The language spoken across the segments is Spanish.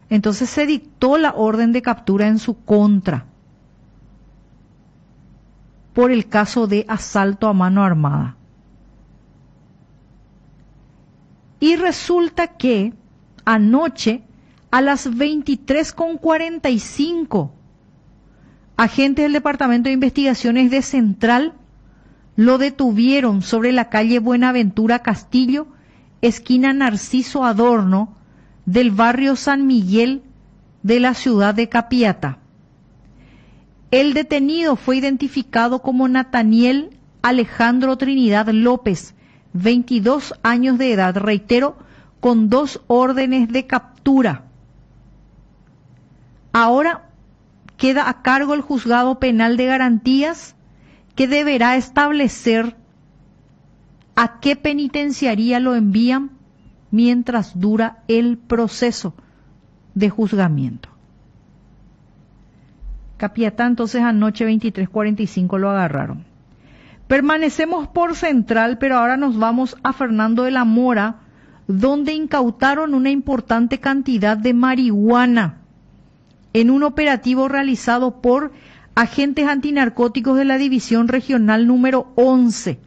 Entonces se dictó la orden de captura en su contra por el caso de asalto a mano armada. Y resulta que anoche a las 23:45 agentes del Departamento de Investigaciones de Central lo detuvieron sobre la calle Buenaventura Castillo, esquina Narciso Adorno, del barrio San Miguel de la ciudad de Capiatá. El detenido fue identificado como Nathaniel Alejandro Trinidad López, 22 años de edad, reitero, con 2 órdenes de captura. Ahora queda a cargo el Juzgado Penal de Garantías, que deberá establecer a qué penitenciaría lo envían mientras dura el proceso de juzgamiento. Capiatá, entonces anoche 23:45 lo agarraron. Permanecemos por Central, pero ahora nos vamos a Fernando de la Mora, donde incautaron una importante cantidad de marihuana en un operativo realizado por agentes antinarcóticos de la División Regional número 11.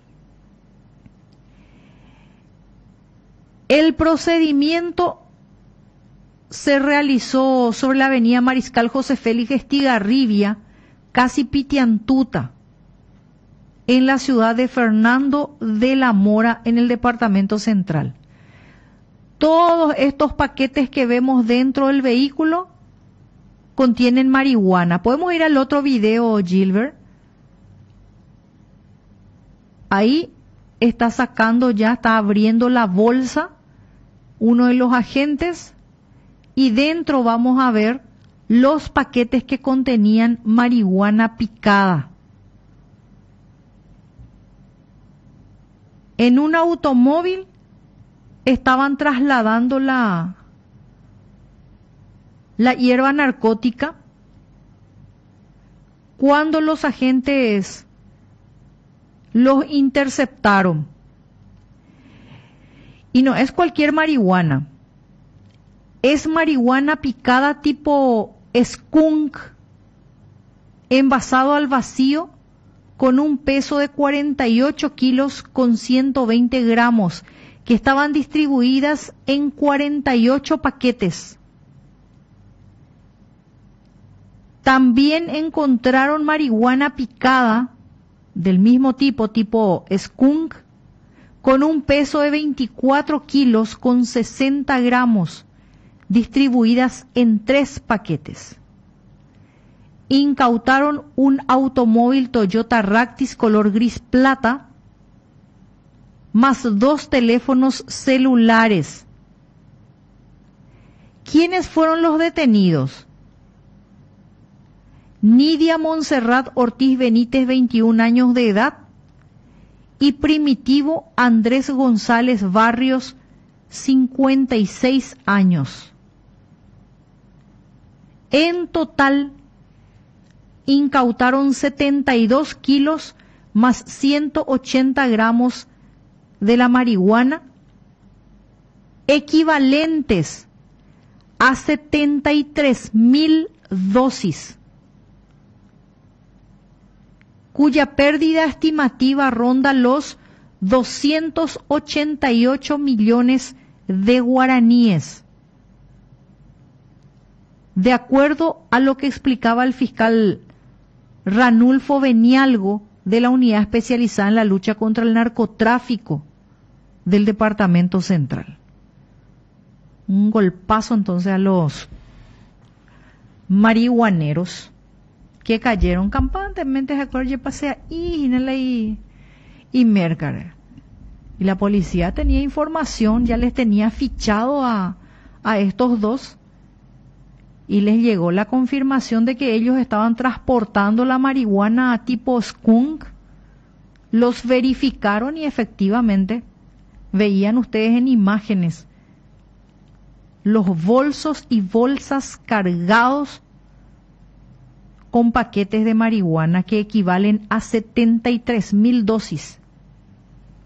El procedimiento se realizó sobre la avenida Mariscal José Félix Estigarribia, casi Pitiantuta, en la ciudad de Fernando de la Mora, en el departamento Central. Todos estos paquetes que vemos dentro del vehículo contienen marihuana. Podemos ir al otro video, Gilbert. Ahí está sacando ya, está abriendo la bolsa uno de los agentes y dentro vamos a ver los paquetes que contenían marihuana picada. En un automóvil estaban trasladando la hierba narcótica cuando los agentes los interceptaron. Y no es cualquier marihuana, es marihuana picada tipo skunk, envasado al vacío, con un peso de 48 kilos con 120 gramos, que estaban distribuidas en 48 paquetes. También encontraron marihuana picada del mismo tipo skunk, con un peso de 24 kilos con 60 gramos, distribuidas en 3 paquetes. Incautaron un automóvil Toyota Ractis color gris plata, más 2 teléfonos celulares. ¿Quiénes fueron los detenidos? Nidia Montserrat Ortiz Benítez, 21 años de edad, y Primitivo Andrés González Barrios, 56 años. En total, incautaron 72 kilos más 180 gramos de la marihuana, equivalentes a 73,000 dosis, cuya pérdida estimativa ronda los 288 millones de guaraníes. De acuerdo a lo que explicaba el fiscal Ranulfo Benialgo, de la Unidad Especializada en la Lucha contra el Narcotráfico del Departamento Central. Un golpazo entonces a los marihuaneros que cayeron campantemente a Corje Pasea y Mercar. Y la policía tenía información, ya les tenía fichado a estos dos, y les llegó la confirmación de que ellos estaban transportando la marihuana tipo skunk. Los verificaron y efectivamente veían ustedes en imágenes los bolsos y bolsas cargados con paquetes de marihuana que equivalen a 73,000 dosis,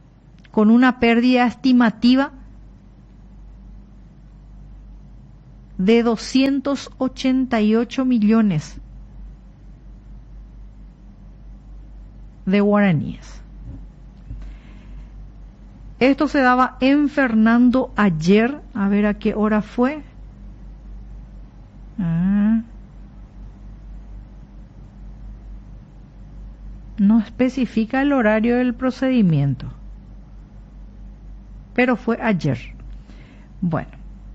con una pérdida estimativa de 288 millones de guaraníes. Esto se daba en Fernando ayer, a ver a qué hora fue. No especifica el horario del procedimiento, pero fue ayer. Bueno,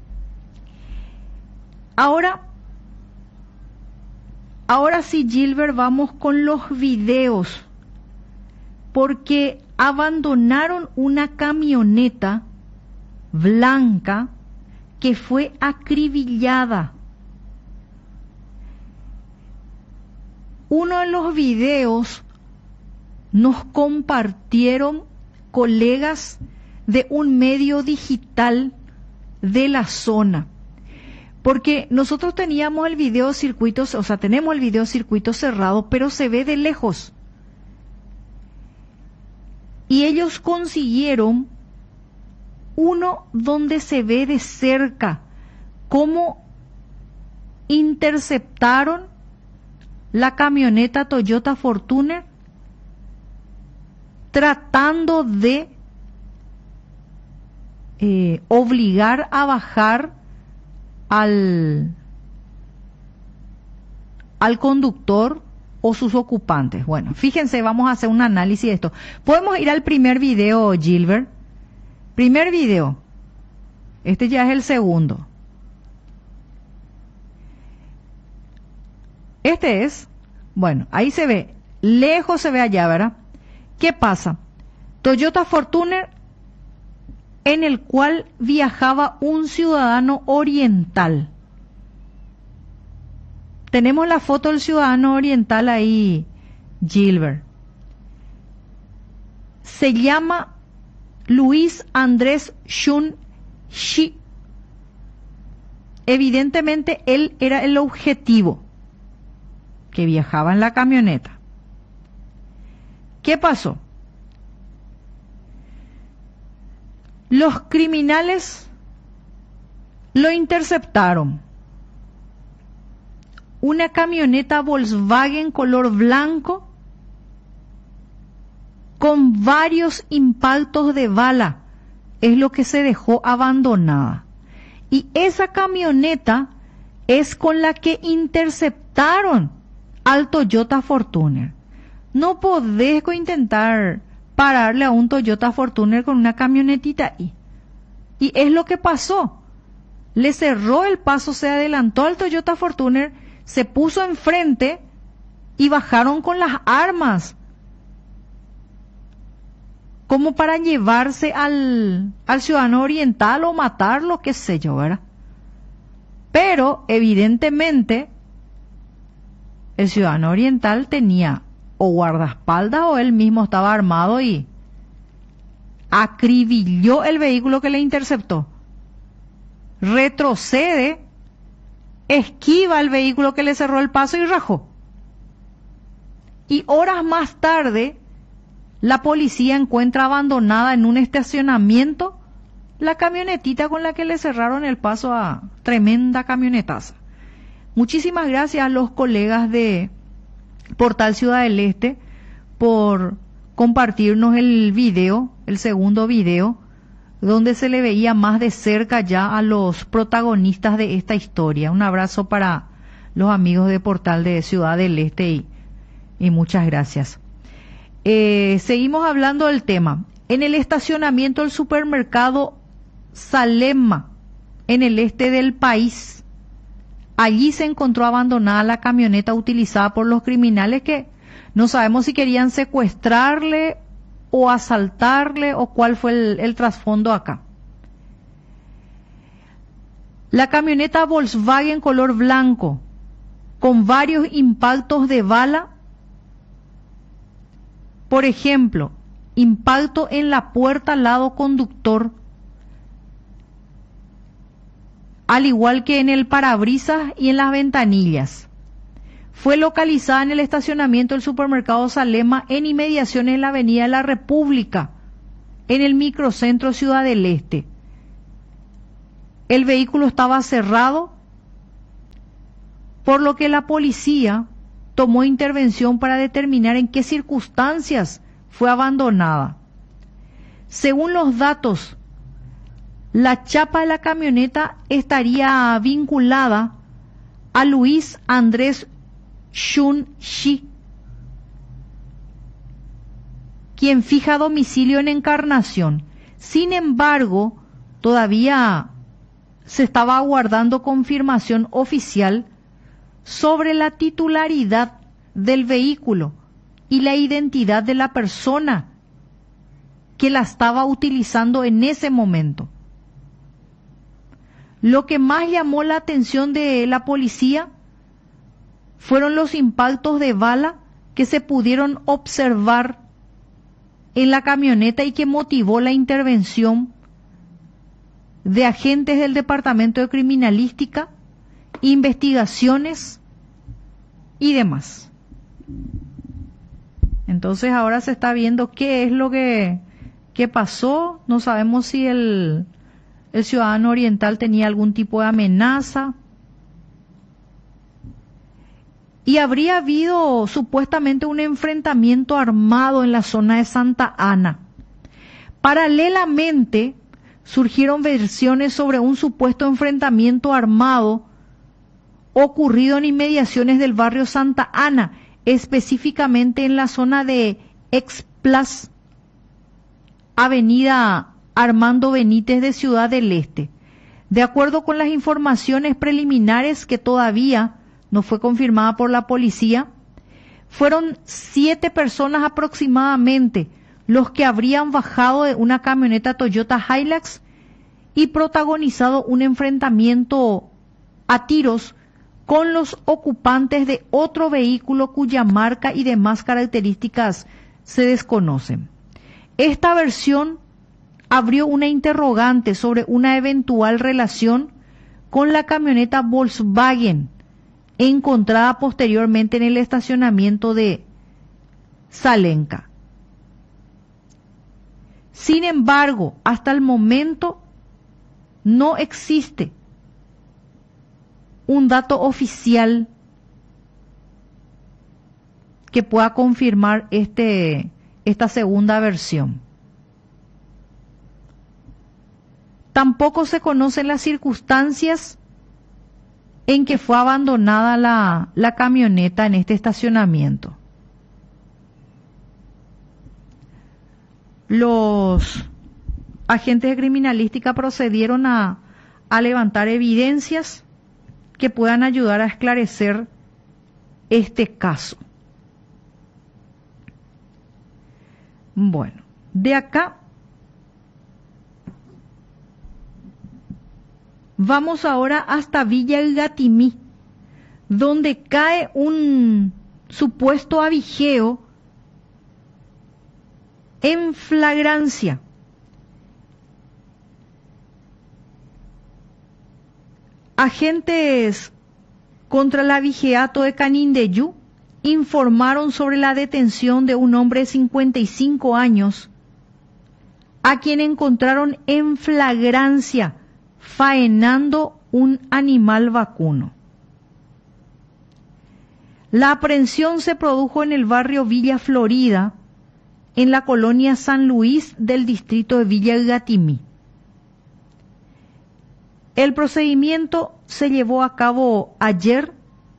ahora sí, Gilbert, vamos con los videos, porque abandonaron una camioneta blanca que fue acribillada. Uno de los videos nos compartieron colegas de un medio digital de la zona, porque nosotros teníamos el video circuito, o sea, tenemos el video circuito cerrado, pero se ve de lejos. Y ellos consiguieron uno donde se ve de cerca cómo interceptaron la camioneta Toyota Fortuner tratando de obligar a bajar al conductor o sus ocupantes. Bueno, fíjense, vamos a hacer un análisis de esto. Podemos ir al primer video, Gilbert. Primer video. Este ya es el segundo. Este es, bueno, ahí se ve, lejos se ve allá, ¿verdad? ¿Qué pasa? Toyota Fortuner, en el cual viajaba un ciudadano oriental. Tenemos la foto del ciudadano oriental ahí, Gilbert. Se llama Luis Andrés Shun Shi. Evidentemente él era el objetivo que viajaba en la camioneta. ¿Qué pasó? Los criminales lo interceptaron. Una camioneta Volkswagen color blanco con varios impactos de bala es lo que se dejó abandonada. Y esa camioneta es con la que interceptaron al Toyota Fortuner. No podés intentar pararle a un Toyota Fortuner con una camionetita ahí. Y es lo que pasó. Le cerró el paso, se adelantó al Toyota Fortuner, se puso enfrente y bajaron con las armas como para llevarse al ciudadano oriental o matarlo, qué sé yo, ¿verdad? Pero evidentemente el ciudadano oriental tenía o guardaespaldas o él mismo estaba armado y acribilló el vehículo que le interceptó. Retrocede, esquiva el vehículo que le cerró el paso y rajó. Y horas más tarde, la policía encuentra abandonada en un estacionamiento la camionetita con la que le cerraron el paso a tremenda camionetaza. Muchísimas gracias a los colegas de Portal Ciudad del Este por compartirnos el video, el segundo video, donde se le veía más de cerca ya a los protagonistas de esta historia. Un abrazo para los amigos de Portal de Ciudad del Este y muchas gracias. Seguimos hablando del tema. En el estacionamiento del supermercado Salema, en el este del país, allí se encontró abandonada la camioneta utilizada por los criminales que no sabemos si querían secuestrarle o asaltarle o cuál fue el trasfondo acá. La camioneta Volkswagen color blanco con varios impactos de bala. Por ejemplo, impacto en la puerta al lado conductor, al igual que en el parabrisas y en las ventanillas. Fue localizada en el estacionamiento del supermercado Salema en inmediaciones de la Avenida de la República, en el microcentro Ciudad del Este. El vehículo estaba cerrado por lo que la policía tomó intervención para determinar en qué circunstancias fue abandonada. Según los datos, la chapa de la camioneta estaría vinculada a Luis Andrés Shun Shi, quien fija domicilio en Encarnación. Sin embargo, todavía se estaba aguardando confirmación oficial sobre la titularidad del vehículo y la identidad de la persona que la estaba utilizando en ese momento. Lo que más llamó la atención de la policía fueron los impactos de bala que se pudieron observar en la camioneta y que motivó la intervención de agentes del Departamento de Criminalística, investigaciones y demás. Entonces ahora se está viendo qué es lo que pasó. No sabemos si el ciudadano oriental tenía algún tipo de amenaza. Y habría habido supuestamente un enfrentamiento armado en la zona de Santa Ana. Paralelamente, surgieron versiones sobre un supuesto enfrentamiento armado ocurrido en inmediaciones del barrio Santa Ana, específicamente en la zona de Ex-Plaza, Avenida Armando Benítez de Ciudad del Este. De acuerdo con las informaciones preliminares que todavía no fue confirmada por la policía, fueron 7 personas aproximadamente los que habrían bajado de una camioneta Toyota Hilux y protagonizado un enfrentamiento a tiros con los ocupantes de otro vehículo cuya marca y demás características se desconocen. Esta versión abrió una interrogante sobre una eventual relación con la camioneta Volkswagen encontrada posteriormente en el estacionamiento de Salenca. Sin embargo, hasta el momento no existe un dato oficial que pueda confirmar esta segunda versión. Tampoco se conocen las circunstancias en que fue abandonada la camioneta en este estacionamiento. Los agentes de criminalística procedieron a levantar evidencias que puedan ayudar a esclarecer este caso. Bueno, de acá vamos ahora hasta Villa El Gatimí, donde cae un supuesto avijeo en flagrancia. Agentes contra el avigeato de Canindeyú informaron sobre la detención de un hombre de 55 años, a quien encontraron en flagrancia faenando un animal vacuno. La aprehensión se produjo en el barrio Villa Florida, en la colonia San Luis del distrito de Villa El Gatimí. El procedimiento se llevó a cabo ayer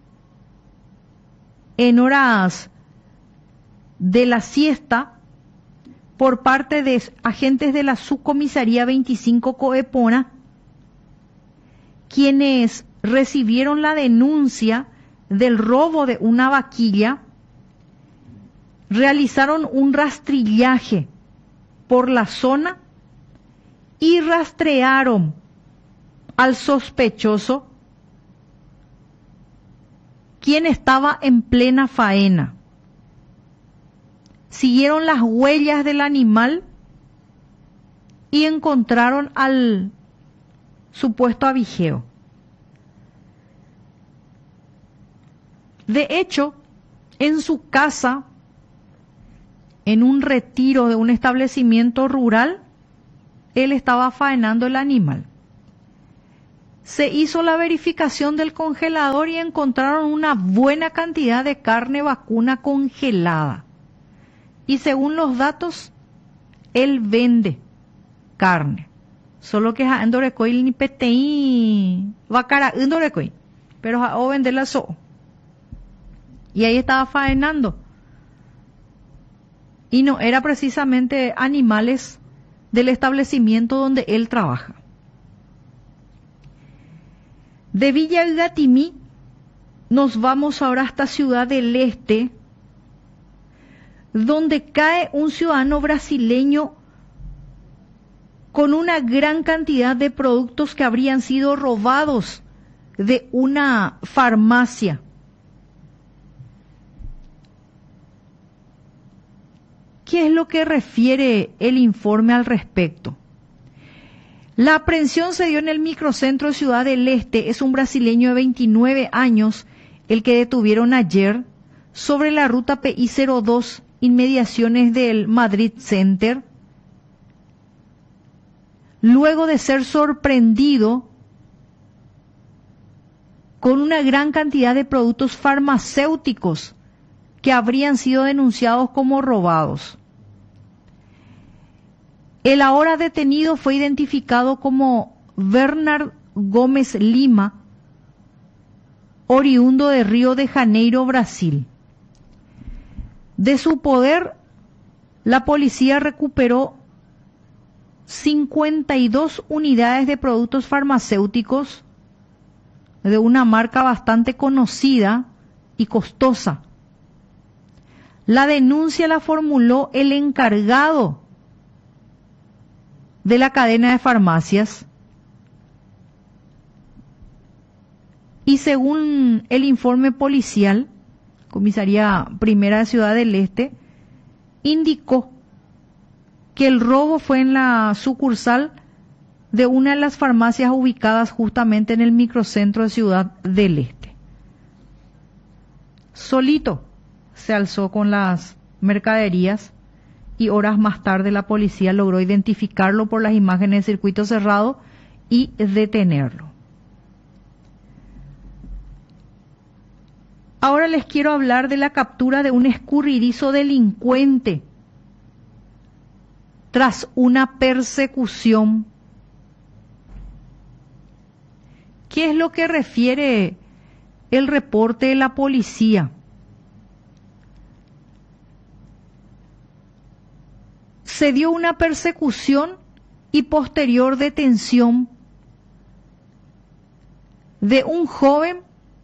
en horas de la siesta por parte de agentes de la Subcomisaría 25 Coepona, quienes recibieron la denuncia del robo de una vaquilla, realizaron un rastrillaje por la zona y rastrearon al sospechoso, quien estaba en plena faena. Siguieron las huellas del animal y encontraron al supuesto avijeo. De hecho, en su casa, en un retiro de un establecimiento rural, él estaba faenando el animal. Se hizo la verificación del congelador y encontraron una buena cantidad de carne vacuna congelada. Y según los datos, él vende carne. Solo que en Dorecoy ni peteí va cara en Dorecoy, pero o vender la so. Y ahí estaba faenando. Y no era precisamente animales del establecimiento donde él trabaja. De Villa Gatimí nos vamos ahora hasta Ciudad del Este, donde cae un ciudadano brasileño con una gran cantidad de productos que habrían sido robados de una farmacia. ¿Qué es lo que refiere el informe al respecto? La aprehensión se dio en el microcentro de Ciudad del Este. Es un brasileño de 29 años el que detuvieron ayer sobre la ruta PI02, inmediaciones del Madrid Center, luego de ser sorprendido con una gran cantidad de productos farmacéuticos que habrían sido denunciados como robados. El ahora detenido fue identificado como Bernard Gómez Lima, oriundo de Río de Janeiro, Brasil. De su poder, la policía recuperó 52 unidades de productos farmacéuticos de una marca bastante conocida y costosa. La denuncia la formuló el encargado de la cadena de farmacias y según el informe policial, Comisaría Primera de Ciudad del Este, indicó que el robo fue en la sucursal de una de las farmacias ubicadas justamente en el microcentro de Ciudad del Este. Solito se alzó con las mercaderías y horas más tarde la policía logró identificarlo por las imágenes de circuito cerrado y detenerlo. Ahora les quiero hablar de la captura de un escurridizo delincuente tras una persecución. ¿Qué es lo que refiere el reporte de la policía? Se dio una persecución y posterior detención de un joven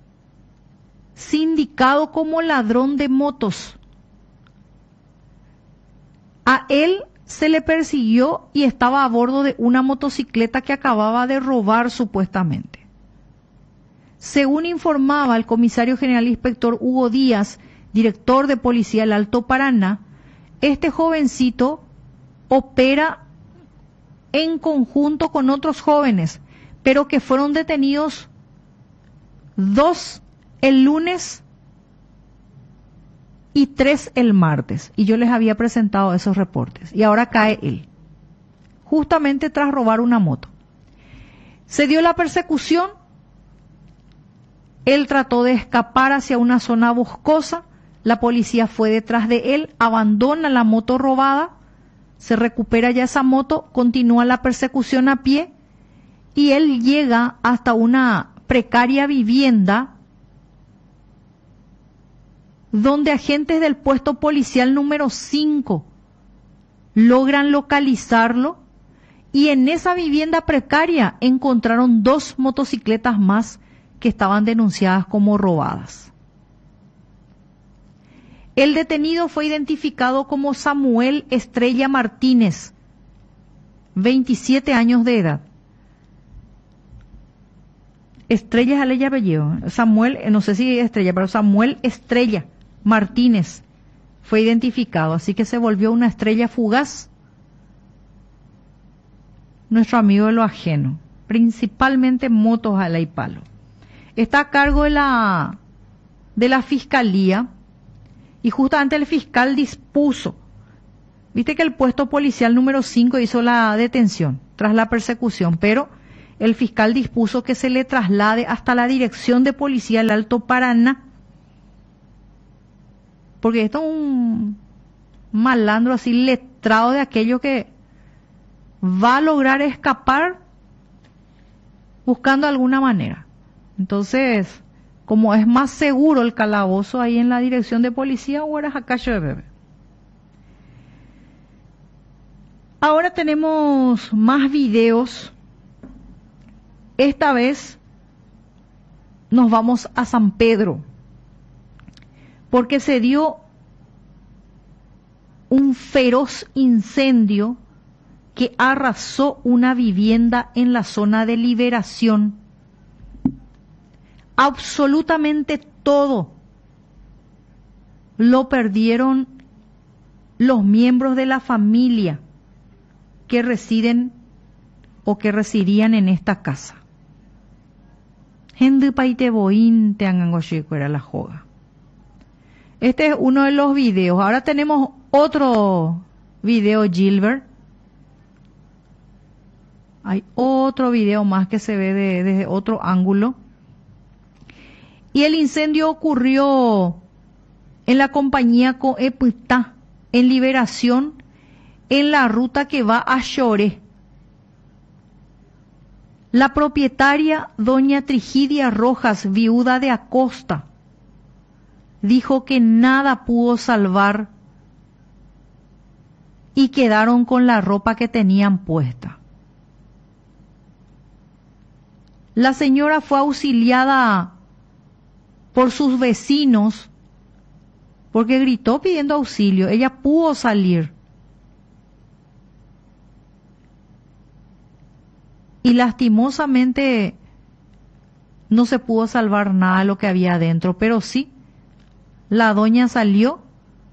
sindicado como ladrón de motos. A él se le persiguió y estaba a bordo de una motocicleta que acababa de robar supuestamente. Según informaba el comisario general inspector Hugo Díaz, director de Policía del Alto Paraná, este jovencito opera en conjunto con otros jóvenes, pero que fueron detenidos 2 el lunes y 3 el martes. Y yo les había presentado esos reportes. Y ahora cae él, justamente tras robar una moto. Se dio la persecución. Él trató de escapar hacia una zona boscosa. La policía fue detrás de él, abandona la moto robada, se recupera ya esa moto, continúa la persecución a pie y él llega hasta una precaria vivienda donde agentes del puesto policial número 5 logran localizarlo y en esa vivienda precaria encontraron 2 motocicletas más que estaban denunciadas como robadas. El detenido fue identificado como Samuel Estrella Martínez, 27 años de edad. Estrella es el apellido. Samuel, no sé si Estrella, pero Samuel Estrella Martínez fue identificado, así que se volvió una estrella fugaz. Nuestro amigo de lo ajeno, principalmente motos ala y palo. Está a cargo de la fiscalía. Y justamente el fiscal dispuso, viste que el puesto policial número 5 hizo la detención tras la persecución, pero el fiscal dispuso que se le traslade hasta la Dirección de Policía del Alto Paraná, porque esto es un malandro así letrado de aquello que va a lograr escapar buscando alguna manera. Entonces, como es más seguro el calabozo ahí en la Dirección de Policía, ahora Jacayo de Bebé. Ahora tenemos más videos. Esta vez nos vamos a San Pedro, porque se dio un feroz incendio que arrasó una vivienda en la zona de Liberación. Absolutamente todo lo perdieron los miembros de la familia que residen o que residían en esta casa. Era la joga. Este es uno de los videos. Ahora tenemos otro video, Gilbert. Hay otro video más que se ve desde otro ángulo. Y el incendio ocurrió en la compañía Coepta, en Liberación, en la ruta que va a Choré. La propietaria, doña Trigidia Rojas, viuda de Acosta, dijo que nada pudo salvar y quedaron con la ropa que tenían puesta. La señora fue auxiliada por sus vecinos porque gritó pidiendo auxilio. Ella pudo salir. Y lastimosamente no se pudo salvar nada de lo que había adentro, pero sí, la doña salió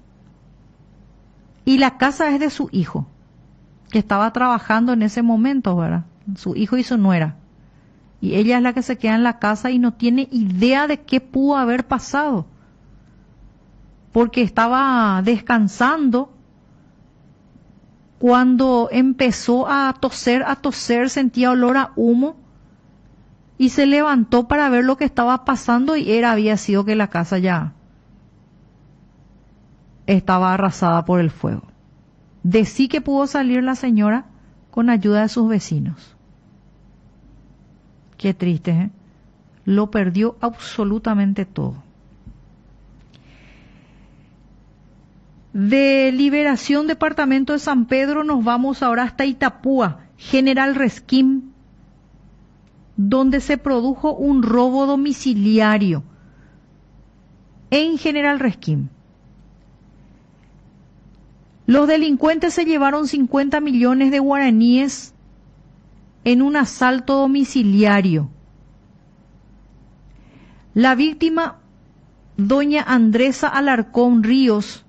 y la casa es de su hijo, que estaba trabajando en ese momento, ¿verdad? Su hijo y su nuera. Y ella es la que se queda en la casa y no tiene idea de qué pudo haber pasado, porque estaba descansando cuando empezó a toser, sentía olor a humo y se levantó para ver lo que estaba pasando y había sido que la casa ya estaba arrasada por el fuego. De sí que pudo salir la señora con ayuda de sus vecinos. Qué triste, ¿eh? Lo perdió absolutamente todo. De Liberación, departamento de San Pedro, nos vamos ahora hasta Itapúa, General Resquín, donde se produjo un robo domiciliario en General Resquín. Los delincuentes se llevaron 50 millones de guaraníes en un asalto domiciliario. La víctima, doña Andresa Alarcón Ríos,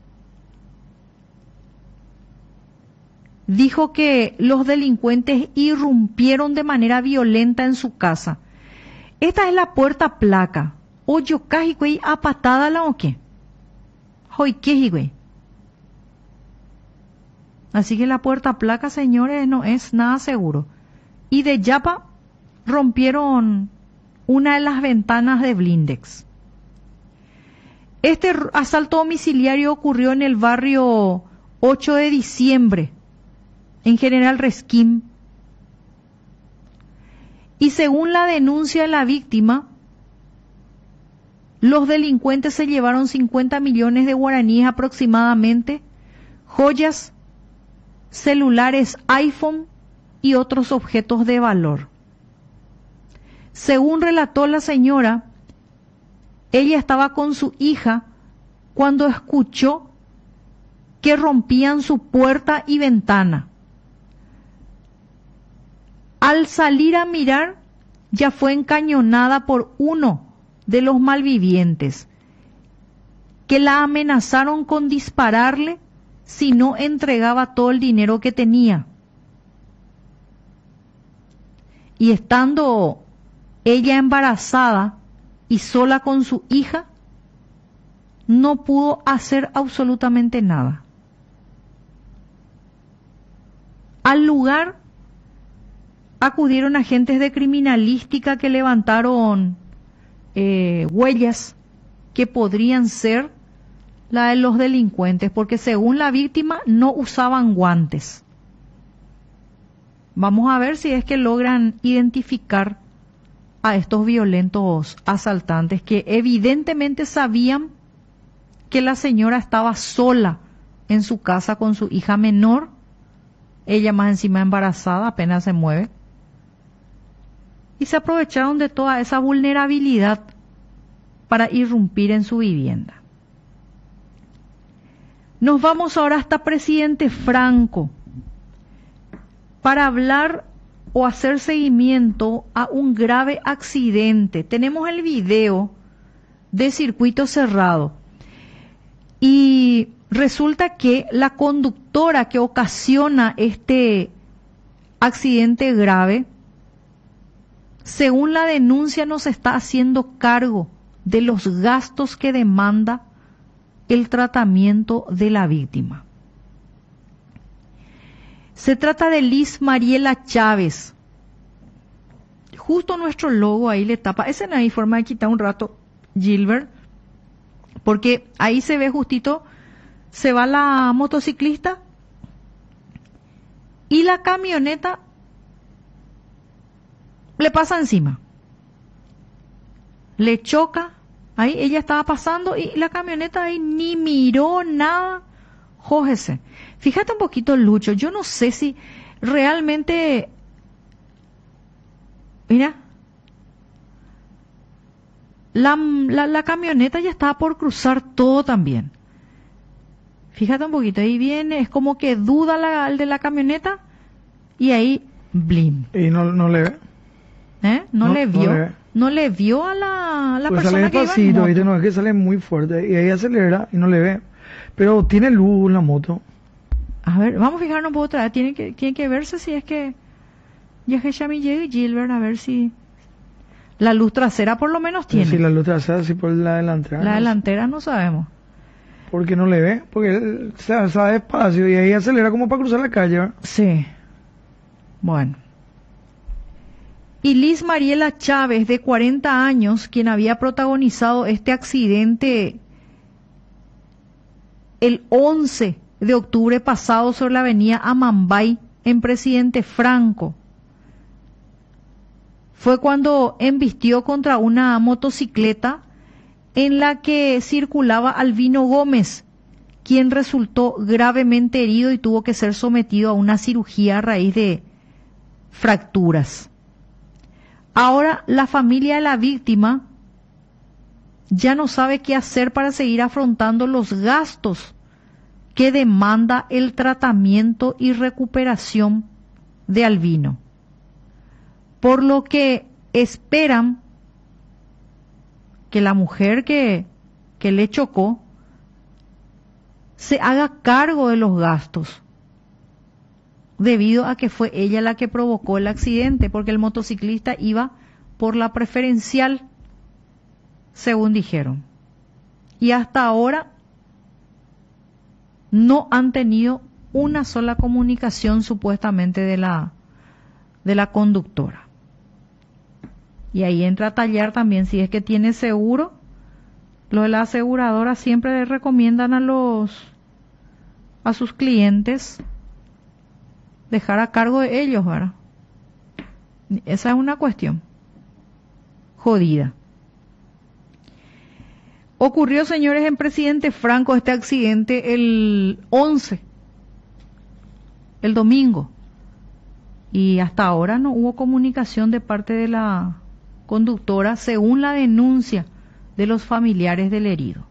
dijo que los delincuentes irrumpieron de manera violenta en su casa. Esta es la puerta placa. Oyo caji güey a patada la o qué. Hoy qué güey. Así que la puerta placa, señores, no es nada seguro. Y de Yapa rompieron una de las ventanas de Blindex. Este asalto domiciliario ocurrió en el barrio 8 de diciembre, en General Resquín. Y según la denuncia de la víctima, los delincuentes se llevaron 50 millones de guaraníes aproximadamente, joyas, celulares iPhone y otros objetos de valor. Según relató la señora, ella estaba con su hija cuando escuchó que rompían su puerta y ventana. Al salir a mirar, ya fue encañonada por uno de los malvivientes, que la amenazaron con dispararle si no entregaba todo el dinero que tenía. Y estando ella embarazada y sola con su hija, no pudo hacer absolutamente nada. Al lugar acudieron agentes de criminalística que levantaron huellas que podrían ser la de los delincuentes, porque según la víctima no usaban guantes. Vamos a ver si es que logran identificar a estos violentos asaltantes que evidentemente sabían que la señora estaba sola en su casa con su hija menor, ella más encima embarazada, apenas se mueve, y se aprovecharon de toda esa vulnerabilidad para irrumpir en su vivienda. Nos vamos ahora hasta Presidente Franco para hablar o hacer seguimiento a un grave accidente. Tenemos el video de circuito cerrado y resulta que la conductora que ocasiona este accidente grave, según la denuncia, no se está haciendo cargo de los gastos que demanda el tratamiento de la víctima. Se trata de Liz Mariela Chávez. Justo nuestro logo ahí le tapa. Esa no hay forma de quitar un rato, Gilbert, porque ahí se ve justito, se va la motociclista y la camioneta le pasa encima. Le choca, ahí ella estaba pasando y la camioneta ahí ni miró nada. Jógese. Fíjate un poquito, Lucho, yo no sé si realmente, mira, la camioneta ya estaba por cruzar todo también. Fíjate un poquito, ahí viene, es como que duda el de la camioneta y ahí, blim. Y no le ve. No le vio. No le vio a la pues persona sale que despacito, iba en moto. no es que sale muy fuerte y ahí acelera y no le ve. Pero tiene luz la moto. A ver, vamos a fijarnos un poco otra vez. Tiene que verse si es que ya que Yami llega y Gilbert, a ver si la luz trasera por lo menos tiene. Sí, la luz trasera, sí, por la delantera. La delantera no sabemos. Porque no le ve, porque él se va despacio y ahí acelera como para cruzar la calle, ¿verdad? Sí. Bueno. Y Liz Mariela Chávez, de 40 años, quien había protagonizado este accidente el 11 de octubre pasado sobre la avenida Amambay, en Presidente Franco, fue cuando embistió contra una motocicleta en la que circulaba Albino Gómez, quien resultó gravemente herido y tuvo que ser sometido a una cirugía a raíz de fracturas. Ahora la familia de la víctima ya no sabe qué hacer para seguir afrontando los gastos que demanda el tratamiento y recuperación de Albino, por lo que esperan que la mujer que le chocó se haga cargo de los gastos, debido a que fue ella la que provocó el accidente, porque el motociclista iba por la preferencial, según dijeron. Y hasta ahora no han tenido una sola comunicación supuestamente de la conductora. Y ahí entra a tallar también si es que tiene seguro. Lo de la aseguradora siempre le recomiendan a sus clientes dejar a cargo de ellos, ¿verdad? Esa es una cuestión jodida. Ocurrió, señores, en Presidente Franco este accidente el 11, el domingo, y hasta ahora no hubo comunicación de parte de la conductora, según la denuncia de los familiares del herido.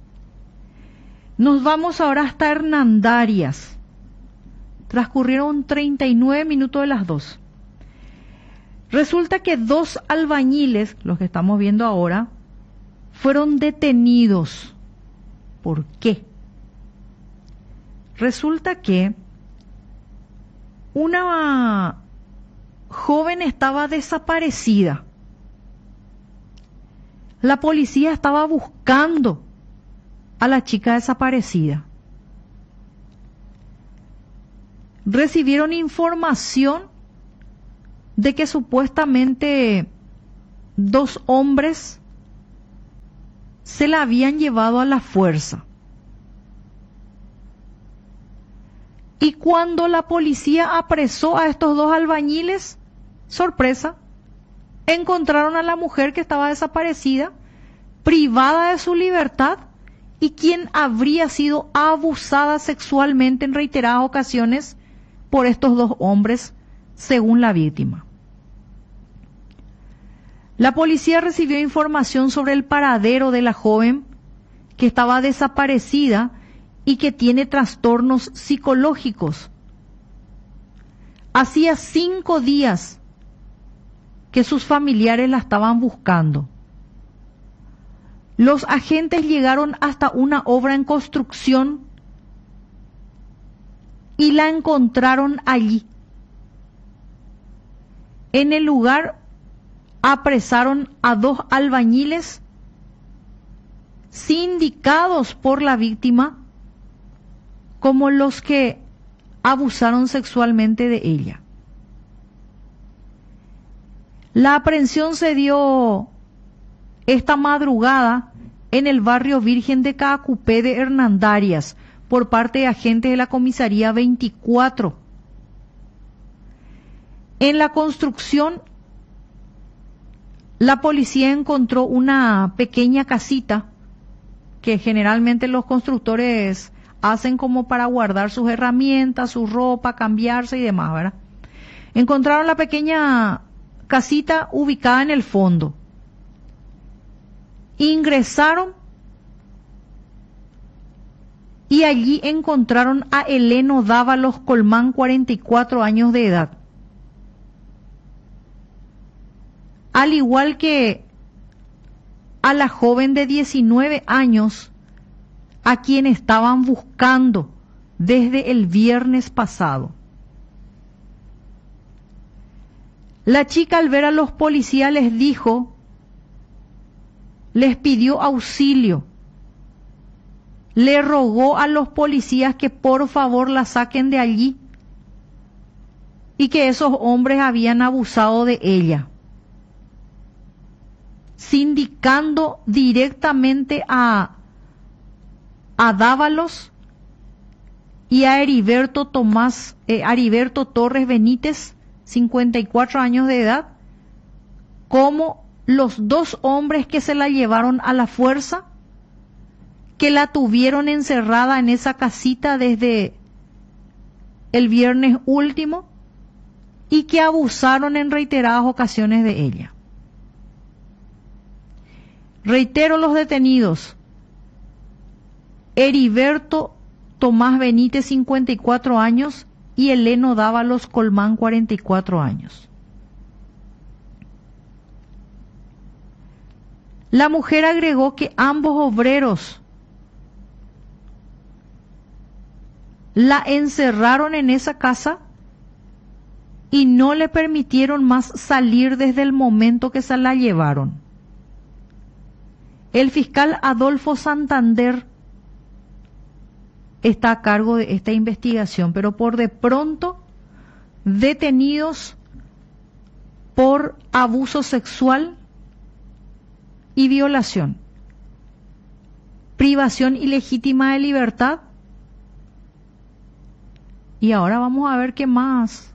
Nos vamos ahora hasta Hernandarias. Transcurrieron 39 minutos de las 2. Resulta que 2 albañiles, los que estamos viendo ahora, fueron detenidos. ¿Por qué? Resulta que una joven estaba desaparecida. La policía estaba buscando a la chica desaparecida. Recibieron información de que supuestamente 2 hombres se la habían llevado a la fuerza. Y cuando la policía apresó a estos 2 albañiles, sorpresa, encontraron a la mujer que estaba desaparecida, privada de su libertad, y quien habría sido abusada sexualmente en reiteradas ocasiones por estos 2 hombres, según la víctima. La policía recibió información sobre el paradero de la joven que estaba desaparecida y que tiene trastornos psicológicos. Hacía 5 días que sus familiares la estaban buscando. Los agentes llegaron hasta una obra en construcción y la encontraron allí. En el lugar apresaron a 2 albañiles sindicados por la víctima como los que abusaron sexualmente de ella. La aprehensión se dio esta madrugada en el barrio Virgen de Caacupé de Hernandarias por parte de agentes de la comisaría 24. En la construcción, la policía encontró una pequeña casita que generalmente los constructores hacen como para guardar sus herramientas, su ropa, cambiarse y demás, ¿verdad? Encontraron la pequeña casita ubicada en el fondo. Ingresaron y allí encontraron a Heleno Dávalos Colmán, 44 años de edad. Al igual que a la joven de 19 años, a quien estaban buscando desde el viernes pasado. La chica, al ver a los policías, les dijo, les pidió auxilio, le rogó a los policías que por favor la saquen de allí y que esos hombres habían abusado de ella, sindicando directamente a Dávalos y a Heriberto Torres Benítez, 54 años de edad, como los 2 hombres que se la llevaron a la fuerza, que la tuvieron encerrada en esa casita desde el viernes último y que abusaron en reiteradas ocasiones de ella. Reitero los detenidos: Heriberto Tomás Benítez, 54 años, y Heleno Dávalos Colmán, 44 años. La mujer agregó que ambos obreros la encerraron en esa casa y no le permitieron más salir desde el momento que se la llevaron. El fiscal Adolfo Santander está a cargo de esta investigación, pero por de pronto detenidos por abuso sexual y violación, privación ilegítima de libertad. Y ahora vamos a ver qué más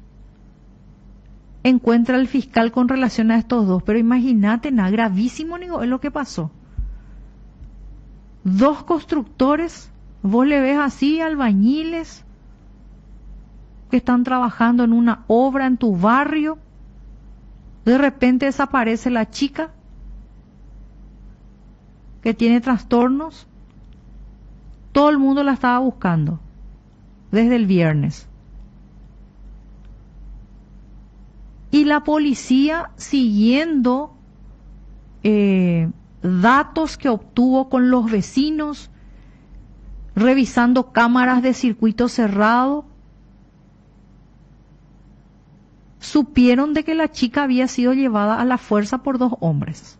encuentra el fiscal con relación a estos 2. Pero imagínate, nada gravísimo es lo que pasó. 2 constructores, vos le ves así, albañiles que están trabajando en una obra en tu barrio, de repente desaparece la chica que tiene trastornos. Todo el mundo la estaba buscando desde el viernes. Y la policía, siguiendo datos que obtuvo con los vecinos, revisando cámaras de circuito cerrado, supieron de que la chica había sido llevada a la fuerza por 2 hombres.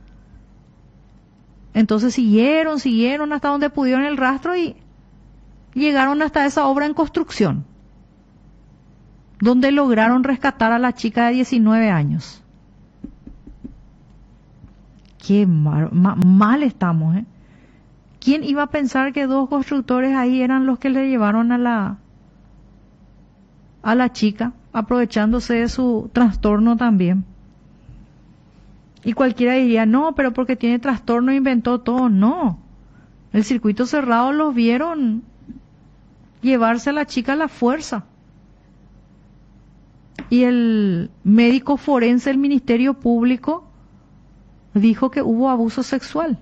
Entonces siguieron hasta donde pudieron el rastro y llegaron hasta esa obra en construcción. donde lograron rescatar a la chica de 19 años. Qué mal estamos, ¿eh? ¿Quién iba a pensar que 2 constructores ahí eran los que le llevaron a la chica, aprovechándose de su trastorno también? Y cualquiera diría, no, pero porque tiene trastorno inventó todo. No, el circuito cerrado los vieron llevarse a la chica a la fuerza. Y el médico forense del Ministerio Público dijo que hubo abuso sexual.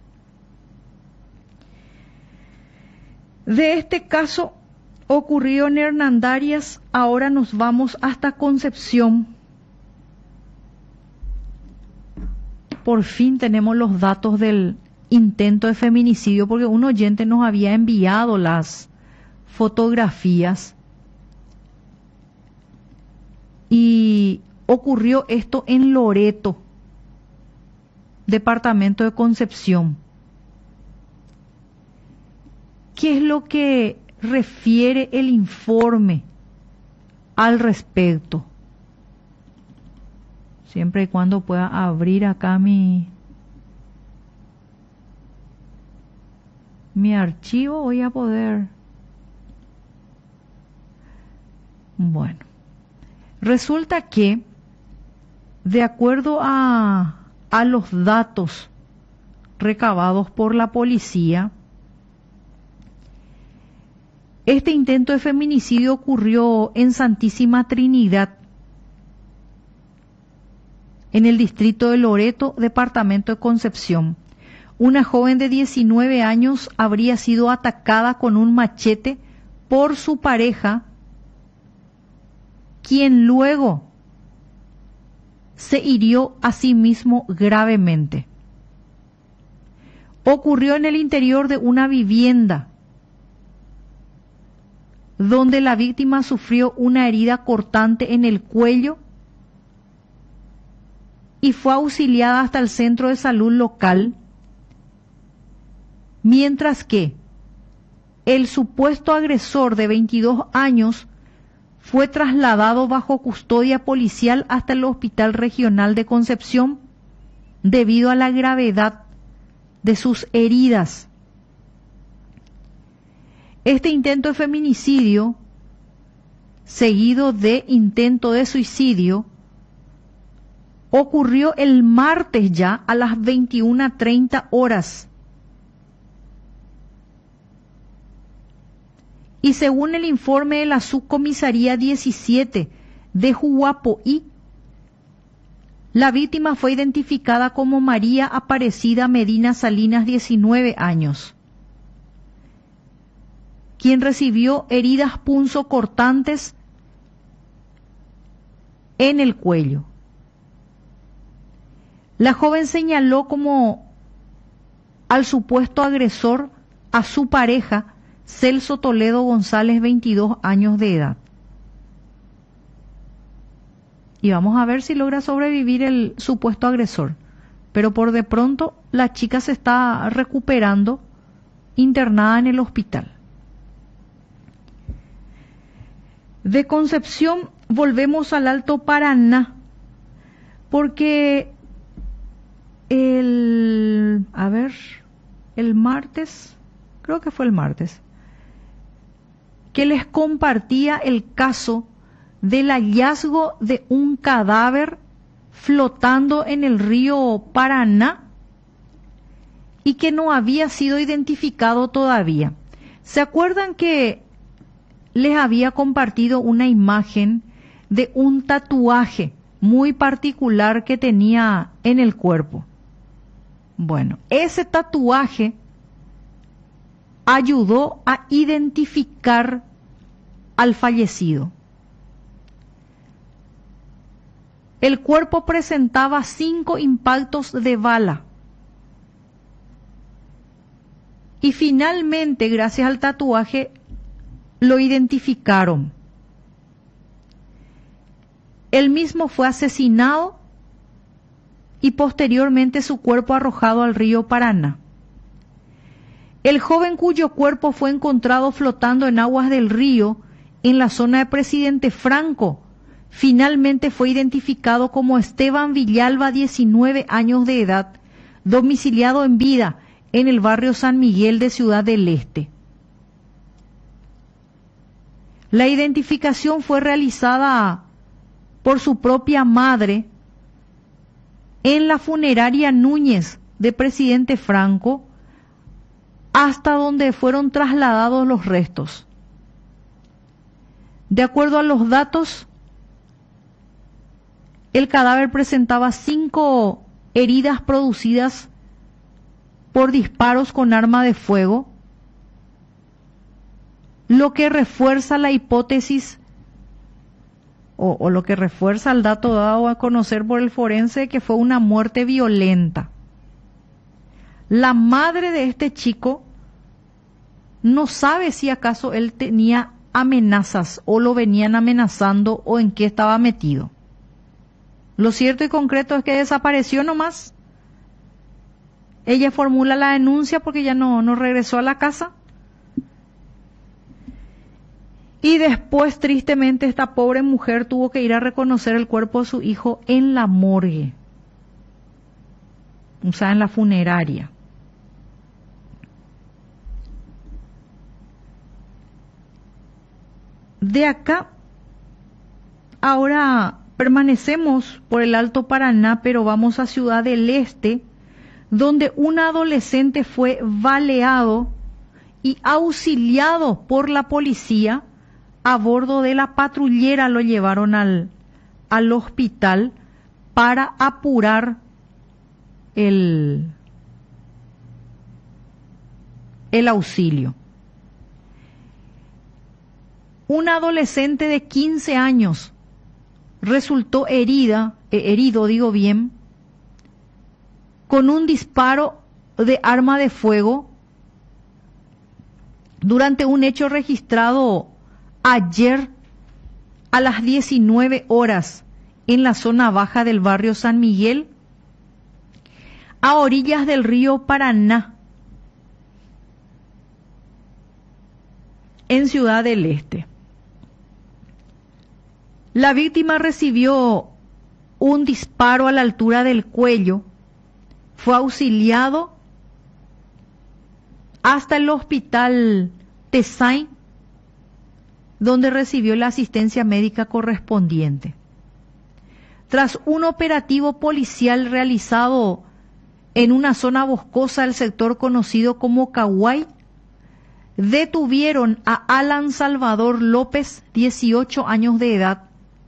De este caso ocurrido en Hernandarias, ahora nos vamos hasta Concepción. Por fin tenemos los datos del intento de feminicidio, porque un oyente nos había enviado las fotografías y ocurrió esto en Loreto, departamento de Concepción. ¿Qué es lo que refiere el informe al respecto? Siempre y cuando pueda abrir acá mi archivo, voy a poder. Bueno, resulta que, de acuerdo a los datos recabados por la policía, este intento de feminicidio ocurrió en Santísima Trinidad, en el distrito de Loreto, departamento de Concepción. Una joven de 19 años habría sido atacada con un machete por su pareja, quien luego se hirió a sí mismo gravemente. Ocurrió en el interior de una vivienda, donde la víctima sufrió una herida cortante en el cuello y fue auxiliada hasta el centro de salud local, mientras que el supuesto agresor de 22 años fue trasladado bajo custodia policial hasta el Hospital Regional de Concepción debido a la gravedad de sus heridas. Este intento de feminicidio, seguido de intento de suicidio, ocurrió el martes ya a las 21:30 horas. Y según el informe de la Subcomisaría 17 de Juapoí, la víctima fue identificada como María Aparecida Medina Salinas, 19 años, quien recibió heridas punzocortantes en el cuello. La joven señaló como al supuesto agresor a su pareja, Celso Toledo González, 22 años de edad. Y vamos a ver si logra sobrevivir el supuesto agresor. Pero por de pronto la chica se está recuperando, internada en el hospital. De Concepción volvemos al Alto Paraná, porque el martes, creo que fue el martes, que les compartía el caso del hallazgo de un cadáver flotando en el río Paraná y que no había sido identificado todavía. ¿Se acuerdan que les había compartido una imagen de un tatuaje muy particular que tenía en el cuerpo? Bueno, ese tatuaje ayudó a identificar al fallecido. El cuerpo presentaba 5 impactos de bala. Y finalmente, gracias al tatuaje, lo identificaron. Él mismo fue asesinado y posteriormente su cuerpo arrojado al río Paraná. El joven cuyo cuerpo fue encontrado flotando en aguas del río en la zona de Presidente Franco, finalmente fue identificado como Esteban Villalba, 19 años de edad, domiciliado en vida en el barrio San Miguel de Ciudad del Este. La identificación fue realizada por su propia madre en la funeraria Núñez de Presidente Franco, hasta donde fueron trasladados los restos. De acuerdo a los datos, el cadáver presentaba 5 heridas producidas por disparos con arma de fuego, lo que refuerza la hipótesis o lo que refuerza el dato dado a conocer por el forense, que fue una muerte violenta. La madre de este chico no sabe si acaso él tenía amenazas o lo venían amenazando o en qué estaba metido. Lo cierto y concreto es que desapareció nomás. Ella formula la denuncia porque ya no regresó a la casa. Y después, tristemente, esta pobre mujer tuvo que ir a reconocer el cuerpo de su hijo en la morgue, o sea, en la funeraria. De acá, ahora permanecemos por el Alto Paraná, pero vamos a Ciudad del Este, donde un adolescente fue baleado y auxiliado por la policía. A bordo de la patrullera lo llevaron al hospital para apurar el auxilio. Un adolescente de 15 años resultó herido, con un disparo de arma de fuego durante un hecho registrado ayer a las 19 horas en la zona baja del barrio San Miguel, a orillas del río Paraná, en Ciudad del Este. La víctima recibió un disparo a la altura del cuello, fue auxiliado hasta el hospital Tesain, donde recibió la asistencia médica correspondiente. Tras un operativo policial realizado en una zona boscosa del sector conocido como Cahuay, detuvieron a Alan Salvador López, 18 años de edad,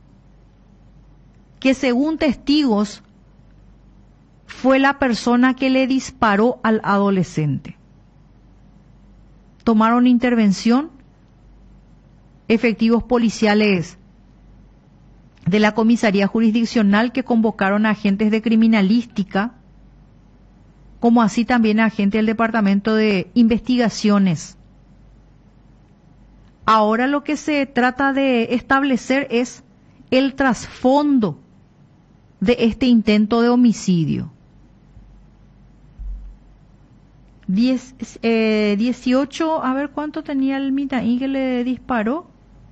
que según testigos fue la persona que le disparó al adolescente. Tomaron intervención efectivos policiales de la comisaría jurisdiccional, que convocaron a agentes de criminalística, como así también a agentes del departamento de investigaciones. Ahora lo que se trata de establecer es el trasfondo de este intento de homicidio. 18, a ver cuánto tenía el mitaí que le disparó.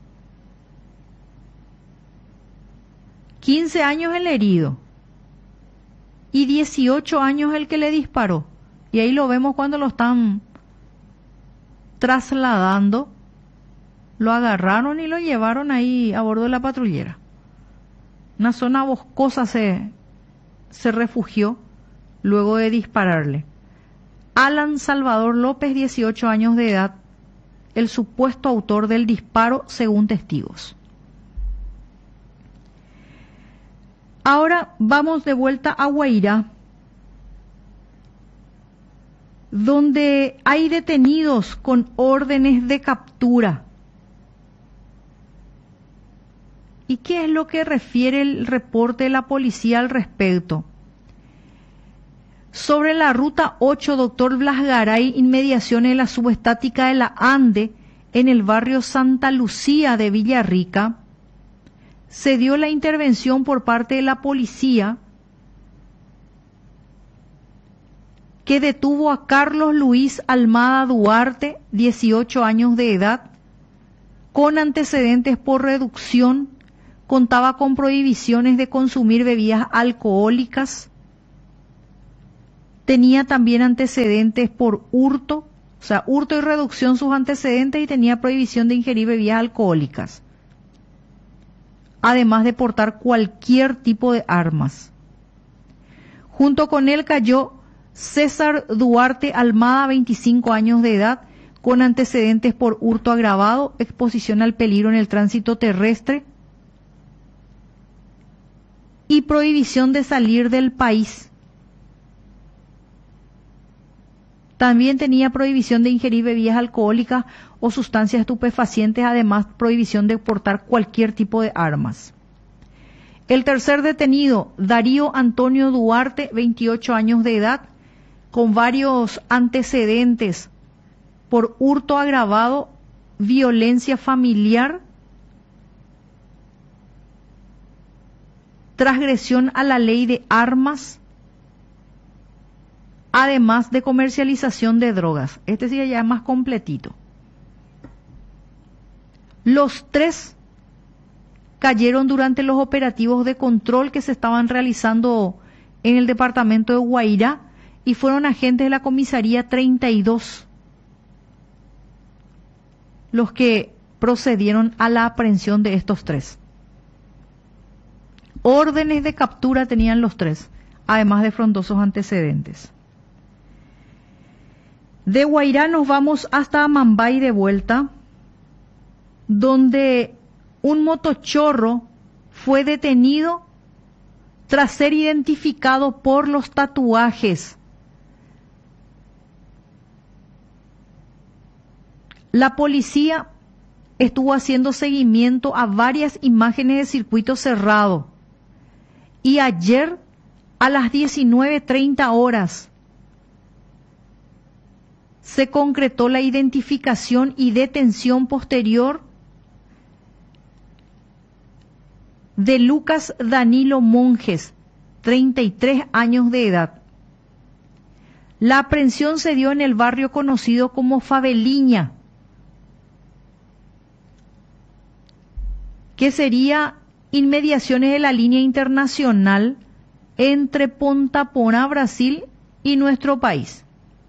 15 años el herido y 18 años el que le disparó. Y ahí lo vemos cuando lo están trasladando. Lo agarraron y lo llevaron ahí a bordo de la patrullera. Una zona boscosa se refugió luego de dispararle. Alan Salvador López, 18 años de edad, el supuesto autor del disparo, según testigos. Ahora vamos de vuelta a Guairá, donde hay detenidos con órdenes de captura. ¿Y qué es lo que refiere el reporte de la policía al respecto? Sobre la ruta 8, Doctor Blas Garay, inmediaciones de la subestática de la Ande, en el barrio Santa Lucía de Villarrica, se dio la intervención por parte de la policía, que detuvo a Carlos Luis Almada Duarte, 18 años de edad, con antecedentes por reducción, contaba con prohibiciones de consumir bebidas alcohólicas, tenía también antecedentes por hurto, o sea, hurto y reducción sus antecedentes, y tenía prohibición de ingerir bebidas alcohólicas, además de portar cualquier tipo de armas. Junto con él cayó César Duarte Almada, 25 años de edad, con antecedentes por hurto agravado, exposición al peligro en el tránsito terrestre y prohibición de salir del país. También tenía prohibición de ingerir bebidas alcohólicas o sustancias estupefacientes, además prohibición de portar cualquier tipo de armas. El tercer detenido, Darío Antonio Duarte, 28 años de edad, con varios antecedentes por hurto agravado, violencia familiar, transgresión a la ley de armas, además de comercialización de drogas. Este sí ya es más completito. Los tres cayeron durante los operativos de control que se estaban realizando en el departamento de Guairá y fueron agentes de la comisaría 32 los que procedieron a la aprehensión de estos tres. Órdenes de captura tenían los tres, además de frondosos antecedentes. De Guairá nos vamos hasta Amambay de vuelta, donde un motochorro fue detenido tras ser identificado por los tatuajes. La policía estuvo haciendo seguimiento a varias imágenes de circuito cerrado y ayer a las 19:30 horas se concretó la identificación y detención posterior de Lucas Danilo Monjes, 33 años de edad. La aprehensión se dio en el barrio conocido como Faveliña, que sería inmediaciones de la línea internacional entre Ponta Porã, Brasil, y nuestro país.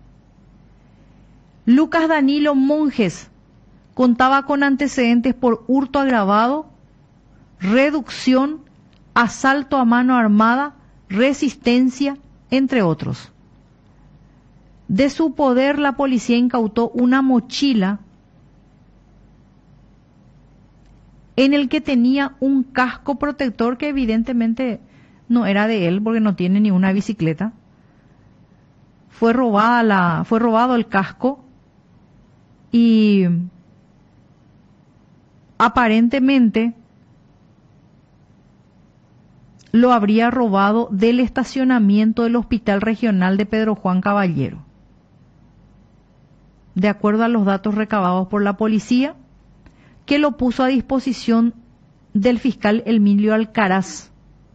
Lucas Danilo Monjes contaba con antecedentes por hurto agravado, reducción, asalto a mano armada, resistencia, entre otros. De su poder, la policía incautó una mochila en el que tenía un casco protector que evidentemente no era de él porque no tiene ni una bicicleta. Fue robado el casco y aparentemente lo habría robado del estacionamiento del Hospital Regional de Pedro Juan Caballero. De acuerdo a los datos recabados por la policía, que lo puso a disposición del fiscal Emilio Alcaraz.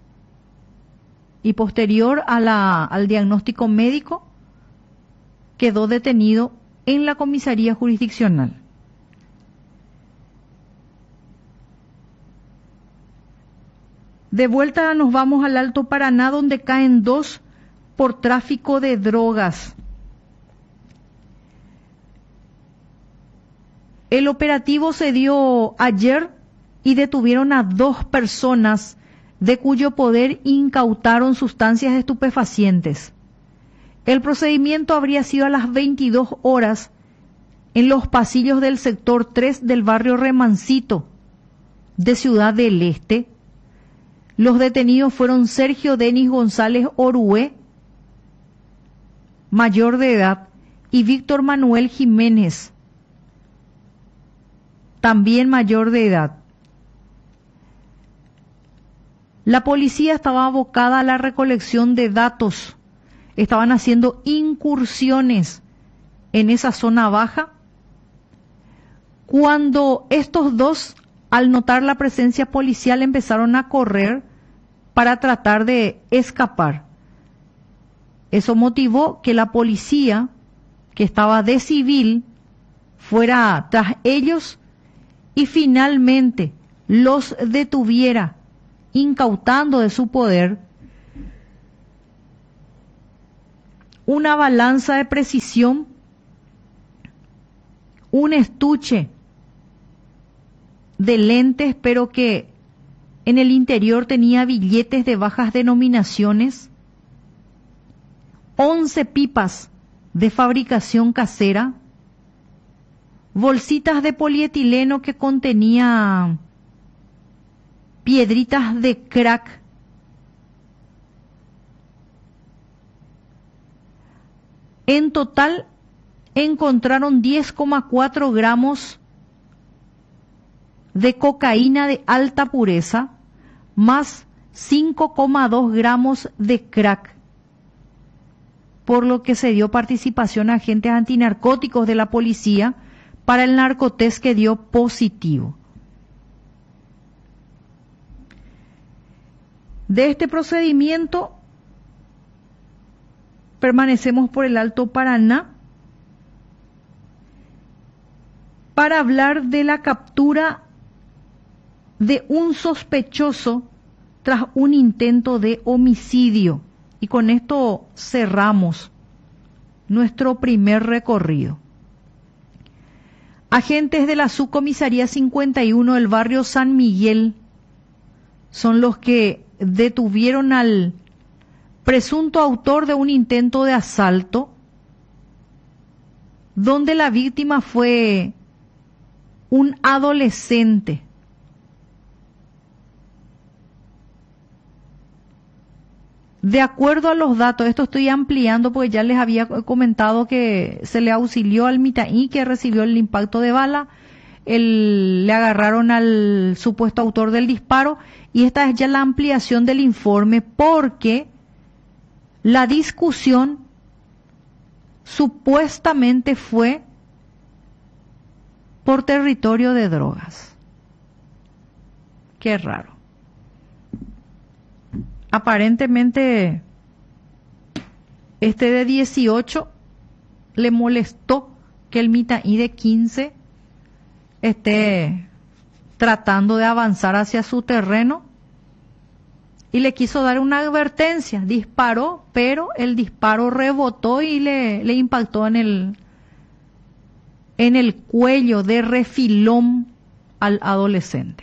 Y posterior al diagnóstico médico, quedó detenido en la comisaría jurisdiccional. De vuelta nos vamos al Alto Paraná, donde caen 2 por tráfico de drogas. El operativo se dio ayer y detuvieron a 2 personas de cuyo poder incautaron sustancias estupefacientes. El procedimiento habría sido a las 22 horas en los pasillos del sector 3 del barrio Remancito de Ciudad del Este. Los detenidos fueron Sergio Denis González Orué, mayor de edad, y Víctor Manuel Jiménez, también mayor de edad. La policía estaba abocada a la recolección de datos. Estaban haciendo incursiones en esa zona baja, cuando estos 2, al notar la presencia policial, empezaron a correr para tratar de escapar. Eso motivó que la policía, que estaba de civil, fuera tras ellos y finalmente los detuviera, incautando de su poder una balanza de precisión, un estuche de lentes, pero que en el interior tenía billetes de bajas denominaciones, 11 pipas de fabricación casera, bolsitas de polietileno que contenía piedritas de crack, en total encontraron 10,4 gramos de cocaína de alta pureza, más 5,2 gramos de crack, por lo que se dio participación a agentes antinarcóticos de la policía para el narcotest que dio positivo. De este procedimiento permanecemos por el Alto Paraná para hablar de la captura de un sospechoso tras un intento de homicidio. Y con esto cerramos nuestro primer recorrido. Agentes de la Subcomisaría 51 del barrio San Miguel son los que detuvieron al presunto autor de un intento de asalto, donde la víctima fue un adolescente. De acuerdo a los datos, esto estoy ampliando porque ya les había comentado que se le auxilió al Mitaí que recibió el impacto de bala, le agarraron al supuesto autor del disparo y esta es ya la ampliación del informe porque la discusión supuestamente fue por territorio de drogas. Qué raro. Aparentemente, este de 18 le molestó que el Mitaí de 15 esté tratando de avanzar hacia su terreno y le quiso dar una advertencia. Disparó, pero el disparo rebotó y le impactó en el cuello de refilón al adolescente.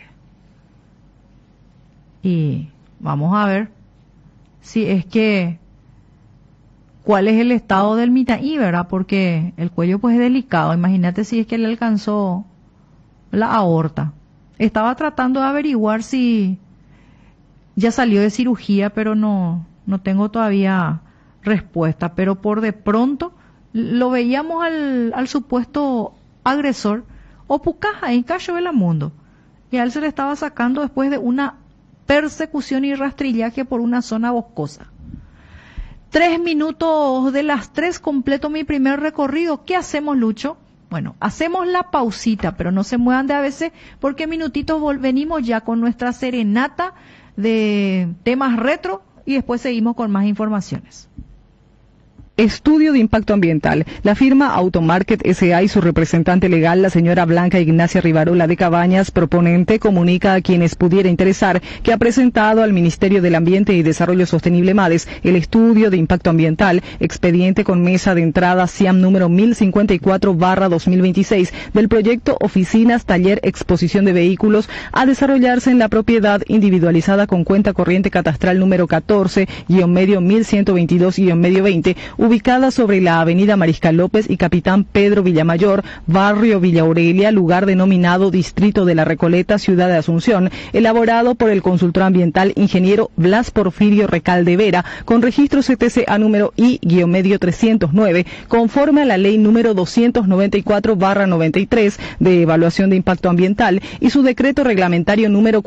Y vamos a ver si es que cuál es el estado del Mitaí, ¿verdad? Porque el cuello pues es delicado. Imagínate si es que le alcanzó la aorta. Estaba tratando de averiguar si ya salió de cirugía, pero no tengo todavía respuesta. Pero por de pronto lo veíamos al supuesto agresor o pucaja en Cayo del Mundo. Y a él se le estaba sacando después de una persecución y rastrillaje por una zona boscosa. 3 minutos de las 3 completo mi primer recorrido. ¿Qué hacemos, Lucho? Bueno, hacemos la pausita, pero no se muevan de ABC porque en minutitos venimos ya con nuestra serenata de temas retro y después seguimos con más informaciones. Estudio de impacto ambiental. La firma Automarket S.A. y su representante legal, la señora Blanca Ignacia Rivarola de Cabañas, proponente, comunica a quienes pudiera interesar que ha presentado al Ministerio del Ambiente y Desarrollo Sostenible MADES el estudio de impacto ambiental, expediente con mesa de entrada SIAM número 1054/2026 del proyecto Oficinas, Taller, Exposición de Vehículos a desarrollarse en la propiedad individualizada con cuenta corriente catastral número 14-1122-20, ubicada sobre la avenida Mariscal López y Capitán Pedro Villamayor, barrio Villa Aurelia, lugar denominado Distrito de la Recoleta, ciudad de Asunción, elaborado por el consultor ambiental ingeniero Blas Porfirio Recalde Vera, con registro CTCA número I-309, conforme a la ley número 294/93 de evaluación de impacto ambiental y su decreto reglamentario número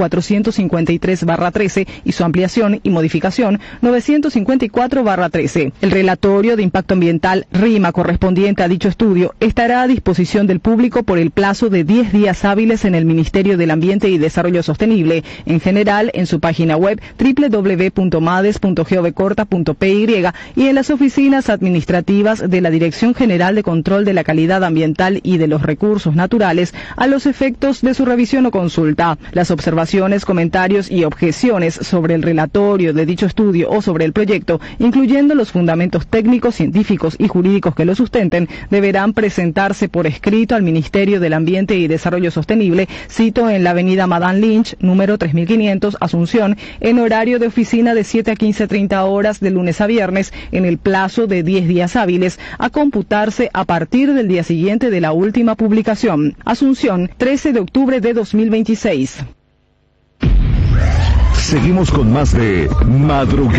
453/13 y su ampliación y modificación 954/13. El relatorio estudio de impacto ambiental RIMA correspondiente a dicho estudio estará a disposición del público por el plazo de 10 días hábiles en el Ministerio del Ambiente y Desarrollo Sostenible, en general en su página web www.mades.gov.py y en las oficinas administrativas de la Dirección General de Control de la Calidad Ambiental y de los Recursos Naturales a los efectos de su revisión o consulta. Las observaciones, comentarios y objeciones sobre el relatorio de dicho estudio o sobre el proyecto, incluyendo los fundamentos técnicos, científicos y jurídicos que lo sustenten, deberán presentarse por escrito al Ministerio del Ambiente y Desarrollo Sostenible, cito en la avenida Madame Lynch, número 3500, Asunción, en horario de oficina de 7 a 15:30 horas de lunes a viernes, en el plazo de 10 días hábiles, a computarse a partir del día siguiente de la última publicación. Asunción, 13 de octubre de 2026. Seguimos con más de Madrugada.